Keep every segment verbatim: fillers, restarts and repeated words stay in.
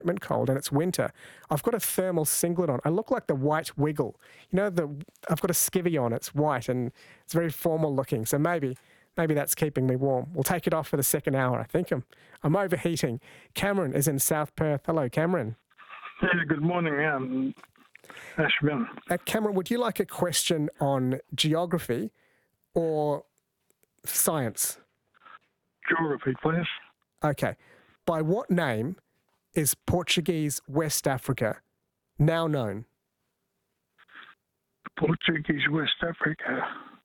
cold and it's winter. I've got a thermal singlet on. I look like the White Wiggle. You know, the I've got a skivvy on. It's white and it's very formal looking. So maybe maybe that's keeping me warm. We'll take it off for the second hour. I think I'm I'm overheating. Cameron is in South Perth. Hello, Cameron. Yeah, good morning, um, Ashwin. Uh, Cameron, would you like a question on geography or science? Geography, please. Okay. By what name is Portuguese West Africa now known? Portuguese West Africa.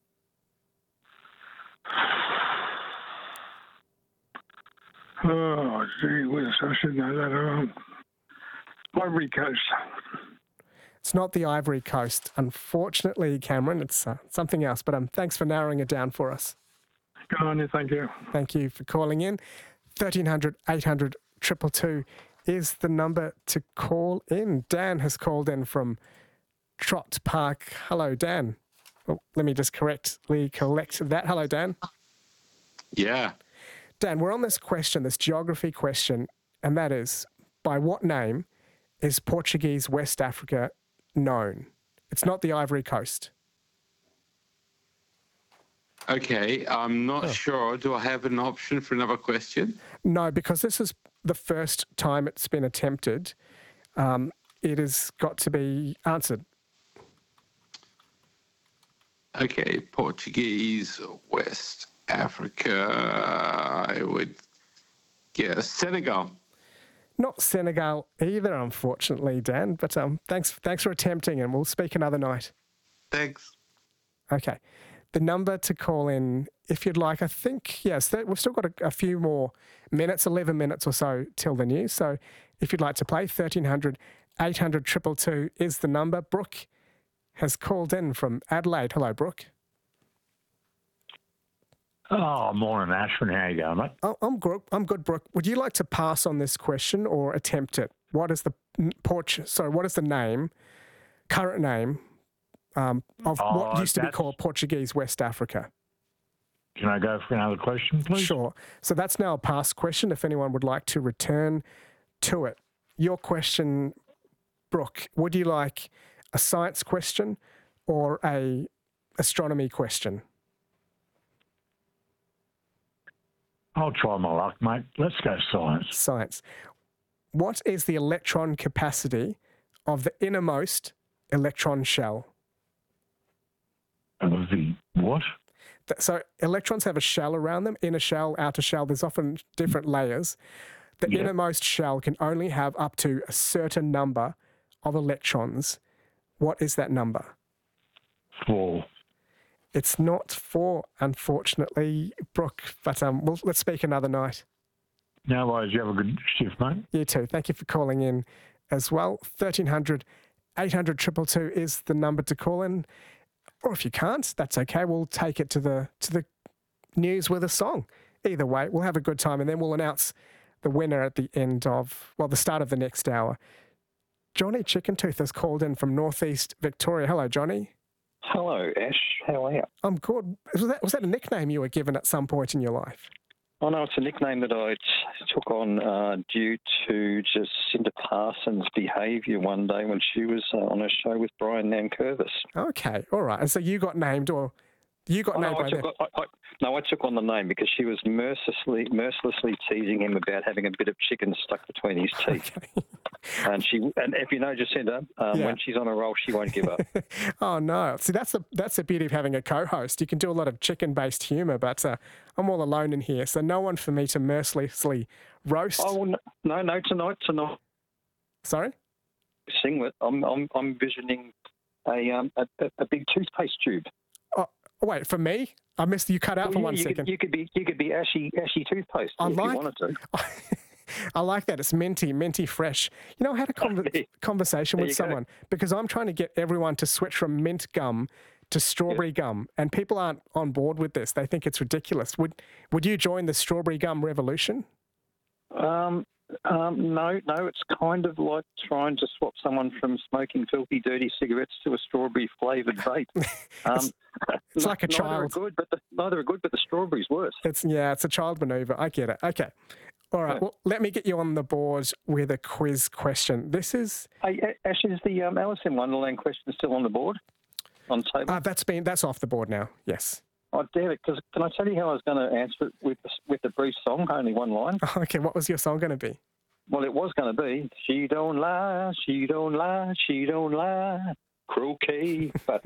Oh, gee whiz, I should know that. Um, Ivory Coast. It's not the Ivory Coast. Unfortunately, Cameron, it's uh, something else. But um, thanks for narrowing it down for us. Good on you, thank you. Thank you for calling in. thirteen hundred, eight hundred, two two two is the number to call in. Dan has called in from Trott Park. Hello, Dan. Oh, let me just correctly collect that. Hello, Dan. Yeah. Dan, we're on this question, this geography question, and that is, by what name is Portuguese West Africa known? It's not the Ivory Coast. Okay, I'm not Oh. sure. Do I have an option for another question? No, because this is the first time it's been attempted. Um, it has got to be answered. Okay, Portuguese, West Africa, I would guess Senegal. Not Senegal either, unfortunately, Dan, but um, thanks, thanks for attempting, and we'll speak another night. Thanks. Okay. The number to call in, if you'd like, I think, yes, th- we've still got a, a few more minutes, eleven minutes or so till the news. So if you'd like to play, thirteen hundred, eight hundred, two two two is the number. Brooke has called in from Adelaide. Hello, Brooke. Oh, morning, Ashwin. How you going, mate? Oh, I'm, Gro- I'm good, Brooke. Would you like to pass on this question or attempt it? What is the n- porch? Sorry, what is the name, current name, um, of Oh, what used to be that's- called Portuguese West Africa? Can I go for another question, please? Sure. So that's now a past question if anyone would like to return to it. Your question, Brooke, would you like a science question or a astronomy question? I'll try my luck, mate. Let's go science. Science. What is the electron capacity of the innermost electron shell? Of the what? Th- So electrons have a shell around them, inner shell, outer shell. There's often different layers. The Yeah. innermost shell can only have up to a certain number of electrons. What is that number? Four. It's not four, unfortunately, Brooke, but um, we'll, let's speak another night. No worries. You have a good shift, mate. You too. Thank you for calling in as well. thirteen hundred, eight hundred, two two two is the number to call in. Or if you can't, that's okay. We'll take it to the to the news with a song. Either way, we'll have a good time and then we'll announce the winner at the end of, well, the start of the next hour. Johnny Chickentooth has called in from Northeast Victoria. Hello, Johnny. Hello, Ash. How are you? I'm good. Was that, was that a nickname you were given at some point in your life? Oh, no, it's a nickname that I t- took on uh, due to Jacinta Parsons' behaviour one day when she was uh, on a show with Brian Nankervis. Okay, all right. And so you got named, or you got Oh, named no, by I them? took, I, I, no, I took on the name because she was mercilessly, mercilessly teasing him about having a bit of chicken stuck between his teeth. Okay. And she, and if you know Jacinta, um, Yeah. when she's on a roll, she won't give up. Oh no! See, that's the that's the beauty of having a co-host. You can do a lot of chicken-based humour, but uh, I'm all alone in here, so no one for me to mercilessly roast. Oh well, no, no, tonight, tonight, Sorry. singlet. I'm, I'm, I'm envisioning a, um, a, a a big toothpaste tube. Oh, wait, for me? I missed you. Cut out for Well, one yeah, you second. Could, you could be, you could be ashy, ashy toothpaste I if like- you wanted to. I like that. It's minty, minty fresh. You know, I had a conver- There- conversation there with you go. someone because I'm trying to get everyone to switch from mint gum to strawberry gum, and people aren't on board with this. They think it's ridiculous. Would Would you join the strawberry gum revolution? Um, um, no, no, it's kind of like trying to swap someone from smoking filthy, dirty cigarettes to a strawberry flavoured vape. Um, it's like a neither Are child. good, but the, neither are good, but the strawberry's worse. It's yeah, it's a child maneuver. I get it. Okay. All right. Well, let me get you on the board with a quiz question. This is Hey, A- Ash, is the um, Alice in Wonderland question still on the board? On the table? uh, that's been that's off the board now. Yes. Oh, damn it. Because can I tell you how I was going to answer it with the, with the brief song, only one line? Okay. What was your song going to be? Well, it was going to be, she don't lie, she don't lie, she don't lie, croquet. But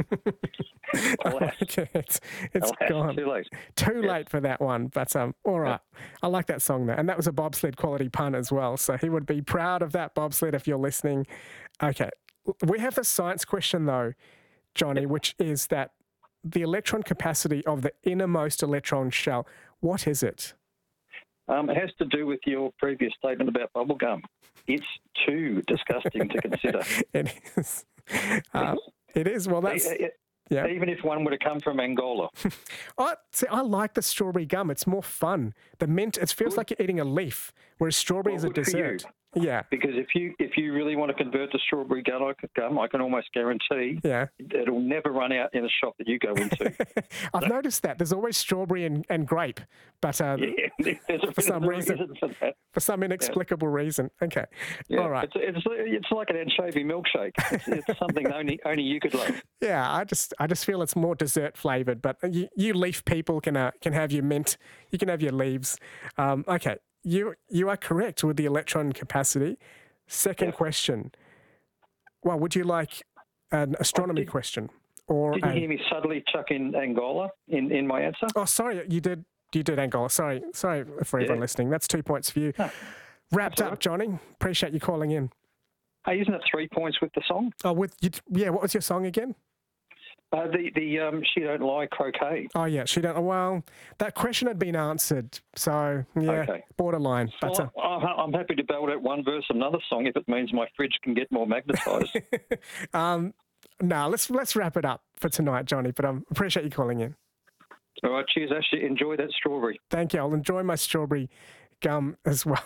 alas, Okay, it's it's alas, gone. too late. Too Yeah. late for that one, but um, all right. I like that song though, and that was a bobsled quality pun as well. So he would be proud of that bobsled if you're listening. Okay, we have a science question though, Johnny, which is that the electron capacity of the innermost electron shell. What is it? Um, it has to do with your previous statement about bubblegum. It's too disgusting to consider. It is. Uh, it is. Well, that's E- e- yeah. Even if one were to come from Angola. I see. I like the strawberry gum. It's more fun. The mint. It feels Good. like you're eating a leaf, whereas strawberry Well, is a good for you. dessert. Yeah. Because if you if you really want to convert to strawberry gum, I could- gum, I can almost guarantee Yeah. it'll never run out in a shop that you go into. I've noticed that. There's always strawberry and, and grape, but uh, Yeah, there's a, For some there's a reason. for that. for some inexplicable reason. Okay. Yeah. All right. It's, it's it's like an anchovy milkshake. It's, it's something only only you could love. Yeah, I just I just feel it's more dessert flavored, but you, you leaf people can uh, can have your mint. You can have your leaves. Um, okay. You you are correct with the electron capacity. Second Yeah. question. Well, would you like an astronomy did- question or Did you a, hear me subtly chuck in Angola in, in my answer? Oh, sorry, you did you did Angola. Sorry, sorry for everyone Yeah. listening. That's two points for you. No, Wrapped that's all up, right. Johnny. Appreciate you calling in. Hey, isn't it three points with the song? Oh, with you, yeah. What was your song again? Uh, the the um, She Don't Lie croquet. Oh yeah, she don't. Well, that question had been answered, so yeah, Okay. borderline. But uh, Well, I- I'm happy to belt out one verse another song if it means my fridge can get more magnetised. um, no, let's let's wrap it up for tonight, Johnny. But I um, appreciate you calling in. All right, cheers, Ashley. Enjoy that strawberry. Thank you. I'll enjoy my strawberry gum as well.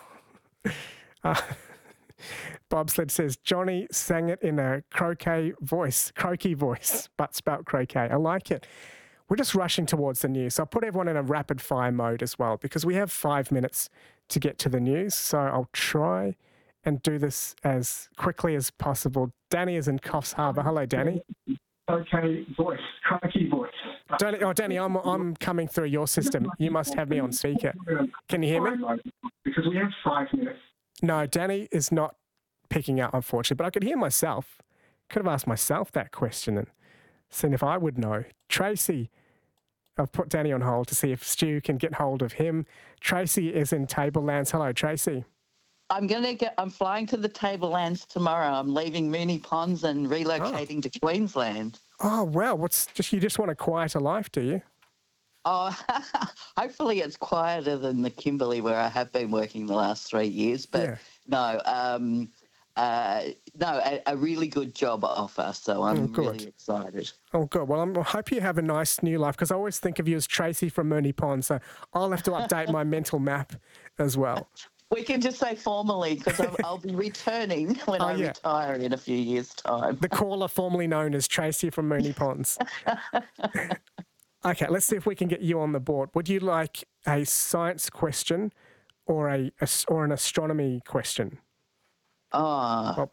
Uh, Bobsled says Johnny sang it in a croquet voice, croaky voice, but spelt croquet. I like it. We're just rushing towards the news. So I'll put everyone in a rapid fire mode as well because we have five minutes to get to the news. So I'll try and do this as quickly as possible. Danny is in Coffs Harbour. Hello, Danny. Okay, voice, croaky voice. Danny, oh, Danny, I'm I'm coming through your system. You must have me on speaker. Can you hear me? Because we have five minutes. No, Danny is not picking up, unfortunately, but I could hear myself. Could have asked myself that question and seen if I would know. Tracy, I've put Danny on hold to see if Stu can get hold of him. Tracy is in Tablelands. Hello, Tracy. I'm going to get, I'm flying to the Tablelands tomorrow. I'm leaving Moonee Ponds and relocating to Queensland. Oh, well, what's just you just want a quieter life, do you? Oh, hopefully it's quieter than the Kimberley where I have been working the last three years. But Yeah. no, um, uh, no, a, a really good job offer. So I'm Oh, good. really excited. Oh, good. Well, I'm, I hope you have a nice new life because I always think of you as Tracy from Moonee Pond, so I'll have to update my mental map as well. We can just say formally because I'll, I'll be returning when Oh, I yeah. retire in a few years' time. The caller formerly known as Tracy from Moonee Ponds. Okay, let's see if we can get you on the board. Would you like a science question or a, a or an astronomy question? Oh,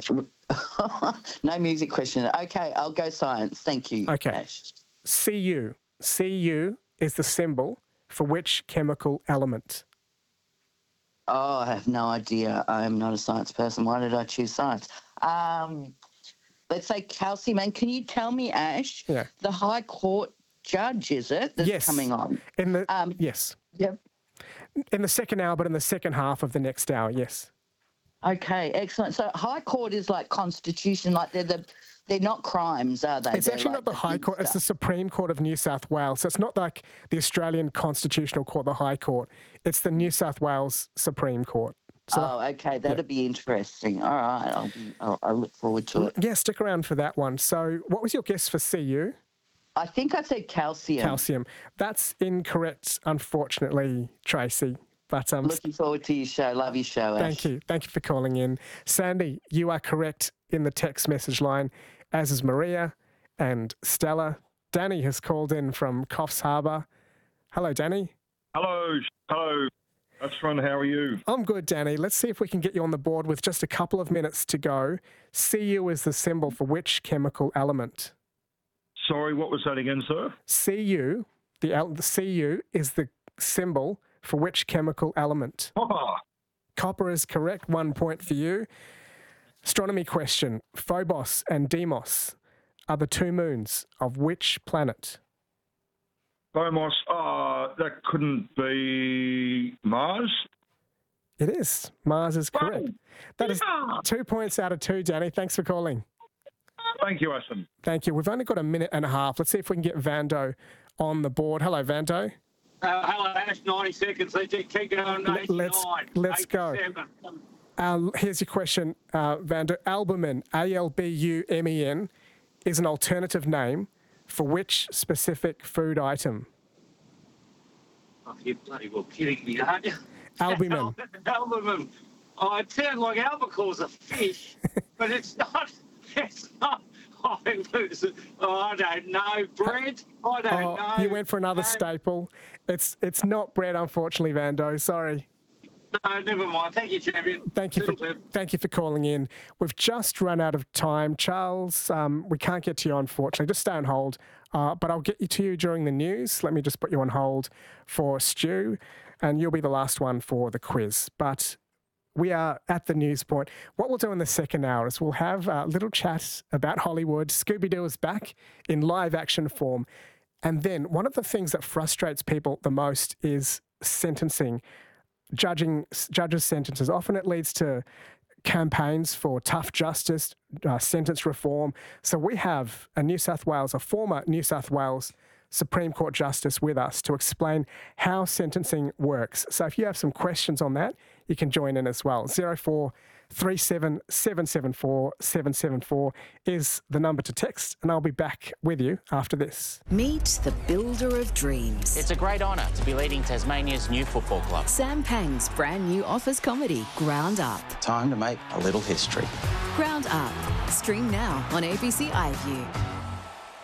no music question. Okay, I'll go science. Thank you. Okay. Ash. C U. C U is the symbol for which chemical element? Oh, I have no idea. I'm not a science person. Why did I choose science? Um, let's say calcium. And can you tell me, Ash, Yeah. the High Court judge, is it, that's Yes. coming on? In the Um, yes. Yep. In the second hour, but in the second half of the next hour, yes. Okay, excellent. So High Court is like constitution, like they're the, they're not crimes, are they? It's They're actually like not the High big Court, it's the stuff. Supreme Court of New South Wales. So it's not like the Australian Constitutional Court, the High Court. It's the New South Wales Supreme Court. So Oh, okay, that'd be interesting. All right, I'll, be, I'll, I'll look forward to it. yeah, stick around for that one. So what was your guess for C U? I think I said calcium. Calcium. That's incorrect, unfortunately, Tracy. But um, Looking forward to your show. Love your show, Ash. thank you. Thank you for calling in. Sandy, you are correct in the text message line, as is Maria and Stella. Danny has called in from Coffs Harbour. Hello, Danny. Hello, hello. That's fun. How are you? I'm good, Danny. Let's see if we can get you on the board with just a couple of minutes to go. C U is the symbol for which chemical element? Sorry, what was that again, sir? C U, the, el- the C U is the symbol for which chemical element? Oh, Copper is correct. One point for you. Astronomy question. Phobos and Deimos are the two moons of which planet? Bomos. Oh, that couldn't be Mars. It is. Mars is correct. That is Yeah. two points out of two, Danny. Thanks for calling. Thank you, Aston. Thank you. We've only got a minute and a half. Let's see if we can get Vando on the board. Hello, Vando. Uh, hello, Ash. ninety seconds. Let's keep going. L- let's- let's go. eighty-seven. Uh, here's your question, uh, Vando. Albumin, A L B U M E N, is an alternative name for which specific food item? Oh, you're bloody well kidding me, aren't you? Albumin. Albumin. Oh, it sounds like albacore's a fish, but it's not. It's not. Oh, it's- oh, I don't know. Bread? I don't Oh, know. you went for another No, staple. It's it's not bread, unfortunately, Vando. Sorry. No, never mind. Thank you, champion. Thank you for Little bit. thank you for calling in. We've just run out of time, Charles. Um, we can't get to you, unfortunately. Just stay on hold. Uh, but I'll get you to you during the news. Let me just put you on hold for Stu, and you'll be the last one for the quiz. But we are at the news point. What we'll do in the second hour is we'll have a little chat about Hollywood. Scooby-Doo is back in live action form. And then one of the things that frustrates people the most is sentencing. Judging judges' sentences. Often it leads to campaigns for tough justice, uh, sentence reform. So we have a New South Wales, a former New South Wales Supreme Court Justice with us to explain how sentencing works. So if you have some questions on that, you can join in as well. zero four three seven seven seven four seven seven four is the number to text, and I'll be back with you after this. Meet the builder of dreams. It's a great honour to be leading Tasmania's new football club. Sam Pang's brand new office comedy, Ground Up. Time to make a little history. Ground Up. Stream now on A B C iView.